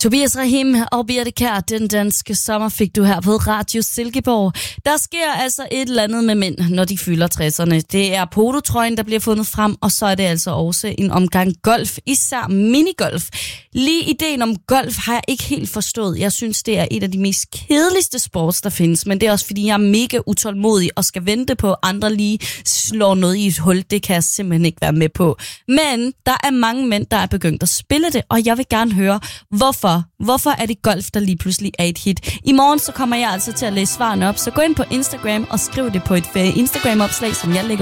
Tobias Rahim og Birte Kjær, Den Danske Sommer fik du her på Radio Silkeborg. Der sker altså et eller andet med mænd, når de fylder 60'erne. Det er polotrøjen, der bliver fundet frem, og så er det altså også en omgang golf, især minigolf. Lige ideen om golf har jeg ikke helt forstået. Jeg synes, det er et af de mest kedeligste sports, der findes, men det er også fordi, jeg er mega utålmodig og skal vente på, at andre lige slår noget i et hul. Det kan jeg simpelthen ikke være med på. Men der er mange mænd, der er begyndt at spille det, og jeg vil gerne høre, Hvorfor er det golf, der lige pludselig er et hit? I morgen så kommer jeg altså til at læse svarene op, så gå ind på Instagram og skriv det på et Instagram-opslag, som jeg lægger